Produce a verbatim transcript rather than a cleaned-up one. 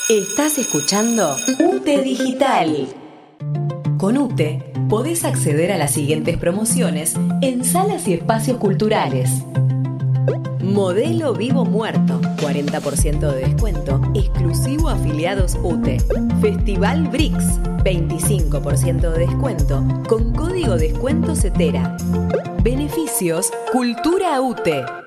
Estás escuchando UTE Digital. Con UTE podés acceder a las siguientes promociones en salas y espacios culturales. Modelo Vivo Muerto, cuarenta por ciento de descuento, exclusivo a afiliados UTE. Festival B R I C S, veinticinco por ciento de descuento, con código descuento CETERA. Beneficios Cultura UTE.